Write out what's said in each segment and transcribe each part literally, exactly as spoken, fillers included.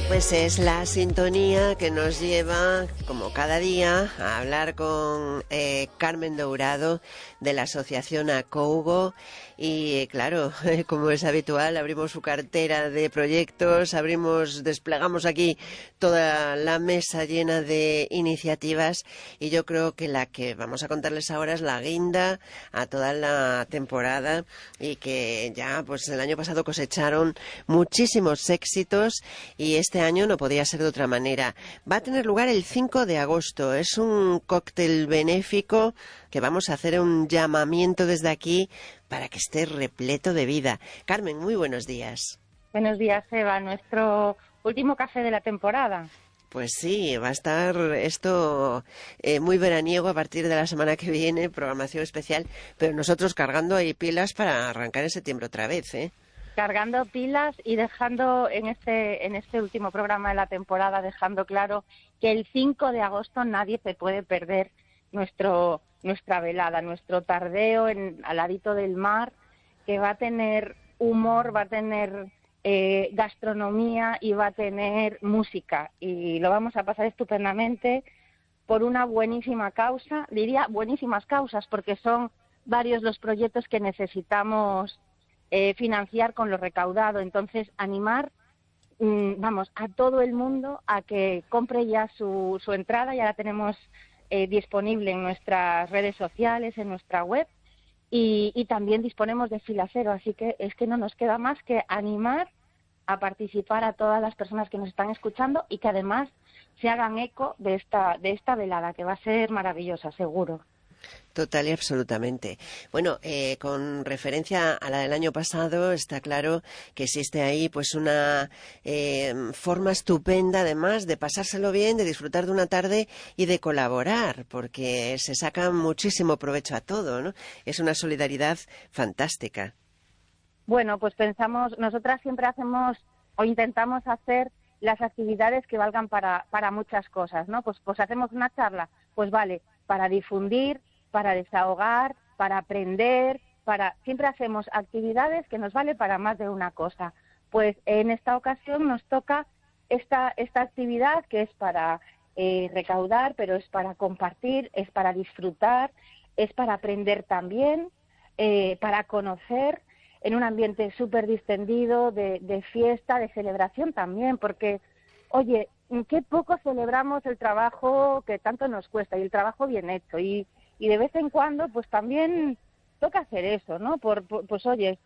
Pues es la sintonía que nos lleva, como cada día, a hablar con eh, Carmen Dourado de la asociación Acougo. Y claro, como es habitual, abrimos su cartera de proyectos, abrimos, desplegamos aquí toda la mesa llena de iniciativas, y yo creo que la que vamos a contarles ahora es la guinda a toda la temporada, y que ya pues el año pasado cosecharon muchísimos éxitos, y este año no podía ser de otra manera. Va a tener lugar el cinco de agosto, es un cóctel benéfico que vamos a hacer un llamamiento desde aquí para que esté repleto de vida. Carmen, muy buenos días. Buenos días, Eva. Nuestro último café de la temporada. Pues sí, va a estar esto eh, muy veraniego a partir de la semana que viene, programación especial, pero nosotros cargando ahí pilas para arrancar en septiembre otra vez, ¿eh? Cargando pilas y dejando en este en este último programa de la temporada, dejando claro que el cinco de agosto nadie se puede perder nuestro nuestra velada, nuestro tardeo en, al ladito del mar, que va a tener humor, va a tener eh, gastronomía y va a tener música. Y lo vamos a pasar estupendamente por una buenísima causa, diría buenísimas causas, porque son varios los proyectos que necesitamos eh, financiar con lo recaudado. Entonces, animar, mmm, vamos, a todo el mundo a que compre ya su, su entrada. Ya la tenemos eh, disponible en nuestras redes sociales, en nuestra web, y, y también disponemos de fila cero, así que es que no nos queda más que animar a participar a todas las personas que nos están escuchando y que además se hagan eco de esta, de esta velada, que va a ser maravillosa, seguro. Total y absolutamente. Bueno, eh, con referencia a la del año pasado, está claro que existe ahí pues una eh, forma estupenda, además, de pasárselo bien, de disfrutar de una tarde y de colaborar, porque se saca muchísimo provecho a todo, ¿no? Es una solidaridad fantástica. Bueno, pues pensamos, nosotras siempre hacemos o intentamos hacer las actividades que valgan para, para muchas cosas, ¿no? Pues, pues hacemos una charla, pues vale, para difundir, para desahogar, para aprender, para siempre hacemos actividades que nos vale para más de una cosa. Pues en esta ocasión nos toca esta, esta actividad que es para eh, recaudar, pero es para compartir, es para disfrutar, es para aprender también, eh, para conocer, en un ambiente súper distendido, de, de fiesta, de celebración también, porque, oye, qué poco celebramos el trabajo que tanto nos cuesta, y el trabajo bien hecho, y, y de vez en cuando, pues también toca hacer eso, ¿no? Por, por, pues, oye,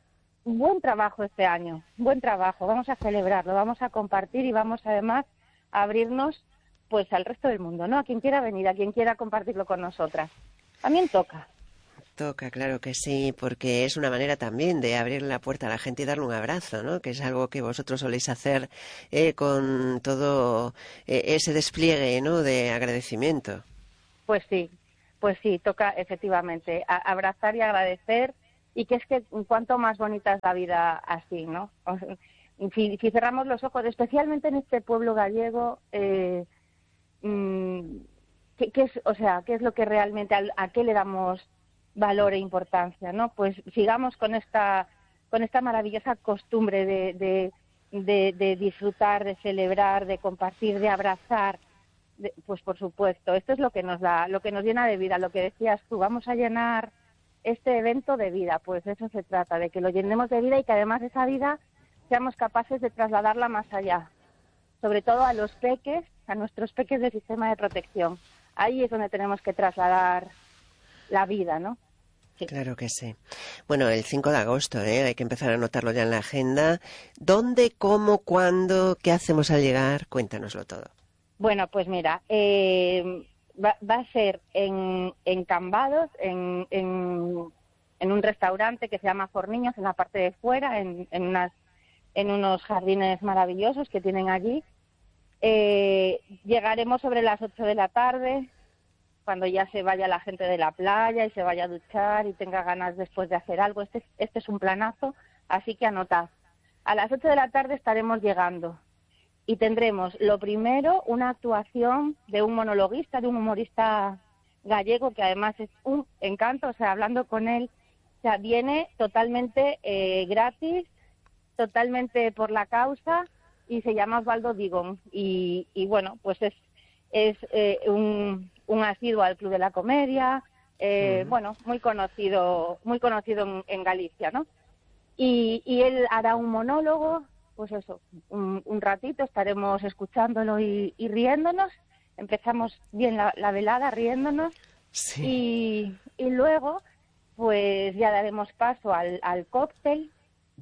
buen trabajo este año, buen trabajo, vamos a celebrarlo, vamos a compartir y vamos además a abrirnos, pues, al resto del mundo, ¿no? A quien quiera venir, a quien quiera compartirlo con nosotras. También toca. Toca, claro que sí, porque es una manera también de abrir la puerta a la gente y darle un abrazo, ¿no? Que es algo que vosotros soléis hacer eh, con todo eh, ese despliegue, ¿no? De agradecimiento. Pues sí, pues sí, toca efectivamente a, abrazar y agradecer, y que es que cuanto más bonita es la vida así, ¿no? O sea, si, si cerramos los ojos, especialmente en este pueblo gallego, eh, mmm, ¿qué, qué es, o sea, qué es lo que realmente, a, a qué le damos valor e importancia, ¿no? Pues sigamos con esta con esta maravillosa costumbre de, de, de, de disfrutar, de celebrar, de compartir, de abrazar, de, pues por supuesto, esto es lo que nos da, lo que nos llena de vida, lo que decías tú, vamos a llenar este evento de vida, pues de eso se trata, de que lo llenemos de vida y que además esa vida seamos capaces de trasladarla más allá, sobre todo a los peques, a nuestros peques del sistema de protección. Ahí es donde tenemos que trasladar la vida, ¿no? Sí. Claro que sí. Bueno, el cinco de agosto, ¿eh? Hay que empezar a anotarlo ya en la agenda. ¿Dónde, cómo, cuándo, qué hacemos al llegar? Cuéntanoslo todo. Bueno, pues mira, eh, va, va a ser en, en Cambados, en, en, en un restaurante que se llama Forniños, en la parte de fuera, en, en, unas, en unos jardines maravillosos que tienen allí. Eh, llegaremos sobre las ocho de la tarde, cuando ya se vaya la gente de la playa y se vaya a duchar y tenga ganas después de hacer algo. Este, este es un planazo, así que anotad. A las ocho de la tarde estaremos llegando y tendremos, lo primero, una actuación de un monologuista, de un humorista gallego, que además es un encanto. O sea, hablando con él, o sea, viene totalmente eh, gratis, totalmente por la causa, y se llama Osvaldo Digón. Y, y bueno, pues es, es eh, un, un asiduo al Club de la Comedia, eh, uh-huh. bueno, muy conocido, muy conocido en, en Galicia, ¿no? Y, y él hará un monólogo, pues eso, un, un ratito, estaremos escuchándolo y, y riéndonos. Empezamos bien la, la velada riéndonos sí. y, y luego pues ya daremos paso al, al cóctel,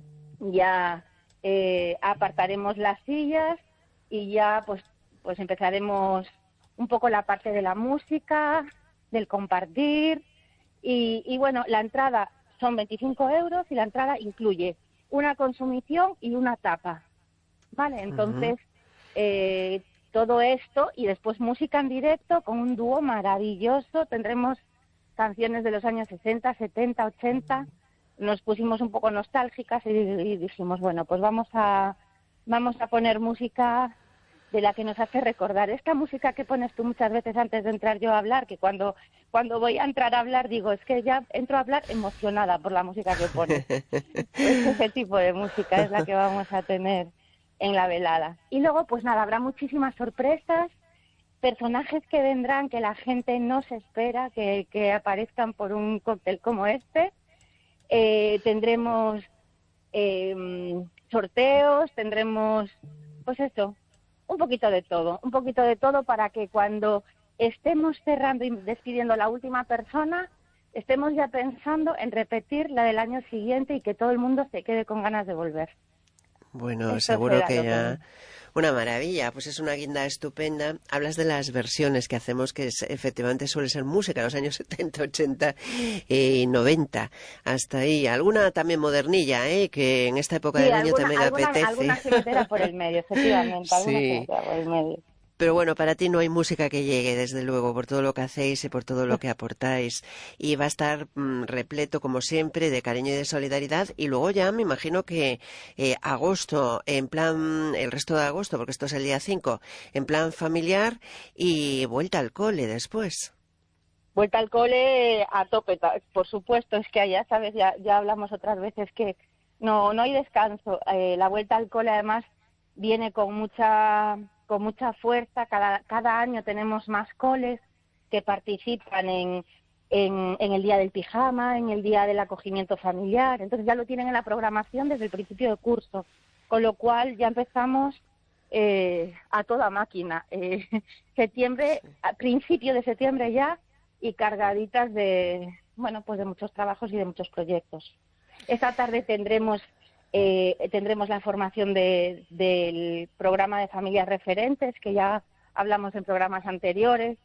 ya eh, apartaremos las sillas y ya pues, pues empezaremos un poco la parte de la música, del compartir y, y bueno, la entrada son veinticinco euros y la entrada incluye una consumición y una tapa, ¿vale? Entonces, uh-huh. eh, todo esto y después música en directo con un dúo maravilloso. Tendremos canciones de los años sesenta, setenta, ochenta. Nos pusimos un poco nostálgicas y, y dijimos, bueno, pues vamos a vamos a poner música de la que nos hace recordar. Esta música que pones tú muchas veces antes de entrar yo a hablar, que cuando, cuando voy a entrar a hablar digo, es que ya entro a hablar emocionada por la música que pones. Pues ese tipo de música es la que vamos a tener en la velada. Y luego, pues nada, habrá muchísimas sorpresas, personajes que vendrán que la gente no se espera que, que aparezcan por un cóctel como este. Eh, tendremos eh, sorteos, tendremos, pues eso, un poquito de todo, un poquito de todo para que cuando estemos cerrando y despidiendo a la última persona, estemos ya pensando en repetir la del año siguiente y que todo el mundo se quede con ganas de volver. Bueno, Esto seguro que ya... que... Una maravilla, pues es una guinda estupenda. Hablas de las versiones que hacemos, que es, efectivamente suele ser música, los años setenta, ochenta y noventa, hasta ahí. Alguna también modernilla, ¿eh? Que en esta época sí, del alguna, año también alguna, apetece. Alguna se metera por el medio, efectivamente, alguna sí. se metera por el medio. Pero bueno, para ti no hay música que llegue, desde luego, por todo lo que hacéis y por todo lo que aportáis. Y va a estar mmm, repleto, como siempre, de cariño y de solidaridad. Y luego ya me imagino que eh, agosto, en plan, el resto de agosto, porque esto es el día cinco, en plan familiar y vuelta al cole después. Vuelta al cole a tope, por supuesto, es que ya sabes, ya, ya hablamos otras veces que no, no hay descanso. Eh, la vuelta al cole además viene con mucha... con mucha fuerza. Cada, cada año tenemos más coles que participan en, en, en el día del pijama, en el día del acogimiento familiar. Entonces ya lo tienen en la programación desde el principio de curso, con lo cual ya empezamos eh, a toda máquina. Eh, septiembre, a principio de septiembre ya, y cargaditas de, bueno, pues de muchos trabajos y de muchos proyectos. Esta tarde tendremos Eh, tendremos la información de, del programa de familias referentes, que ya hablamos en programas anteriores.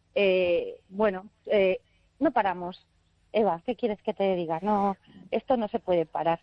Eh, bueno, eh, no paramos. Eva, ¿qué quieres que te diga? No, esto no se puede parar.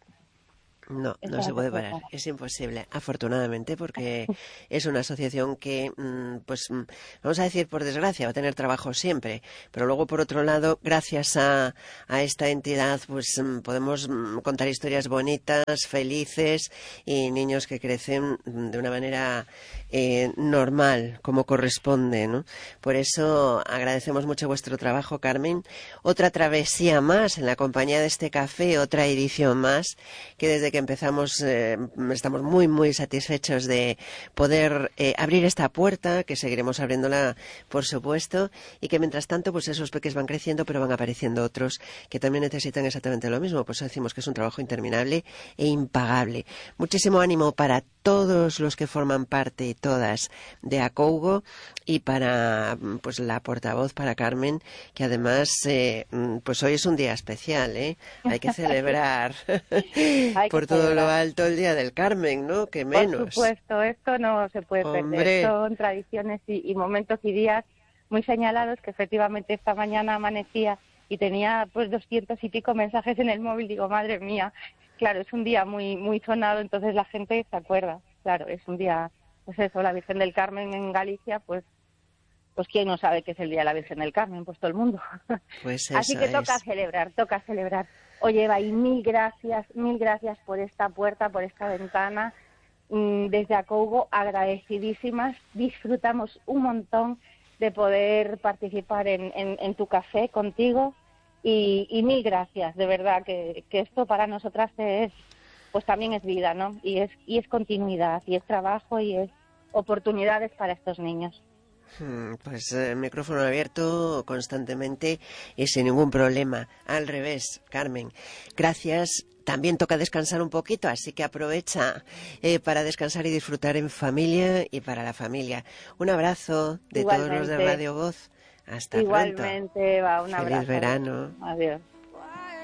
No, no se puede parar, es imposible, afortunadamente, porque es una asociación que, pues, vamos a decir, por desgracia, va a tener trabajo siempre, pero luego, por otro lado, gracias a, a esta entidad, pues, podemos contar historias bonitas, felices, y niños que crecen de una manera eh, normal, como corresponde, ¿no? Por eso agradecemos mucho vuestro trabajo, Carmen. Otra travesía más en la compañía de este café, otra edición más, que desde que que empezamos eh, estamos muy muy satisfechos de poder eh, abrir esta puerta, que seguiremos abriéndola por supuesto, y que mientras tanto pues esos peques van creciendo, pero van apareciendo otros que también necesitan exactamente lo mismo. Pues decimos que es un trabajo interminable e impagable. Muchísimo ánimo para todos los que forman parte y todas de Acougo, y para pues la portavoz, para Carmen, que además eh, pues hoy es un día especial, ¿eh? Hay que celebrar Hay por que todo celebrar. lo alto el Día del Carmen, ¿no? Que menos. Por supuesto, esto no se puede Hombre. perder. Son tradiciones y, y momentos y días muy señalados, que efectivamente esta mañana amanecía y tenía pues doscientos y pico mensajes en el móvil. Digo, madre mía, claro, es un día muy muy sonado, entonces la gente se acuerda. Claro, es un día, pues eso, la Virgen del Carmen en Galicia, pues pues quién no sabe que es el Día de la Virgen del Carmen, pues todo el mundo. Pues Así eso que toca es. celebrar, toca celebrar. Oye, Eva, y mil gracias, mil gracias por esta puerta, por esta ventana. Desde Acougo, agradecidísimas, disfrutamos un montón de poder participar en, en, en tu café contigo, y, y mil gracias, de verdad, que, que esto para nosotras es pues también es vida, ¿no? Y es, y es continuidad, y es trabajo, y es oportunidades para estos niños. Pues eh, micrófono abierto constantemente y sin ningún problema. Al revés, Carmen. Gracias. También toca descansar un poquito, así que aprovecha eh, para descansar y disfrutar en familia y para la familia. Un abrazo de Igualmente. todos los de Radio Voz. Hasta Igualmente, pronto. va, un Feliz abrazo. verano. Adiós.